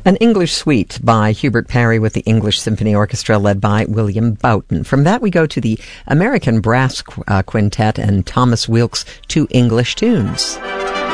An English Suite by Hubert Parry with the English Symphony Orchestra led by William Boughton. From that we go to the American Brass Quintet and Thomas Wilkes' Two English Tunes.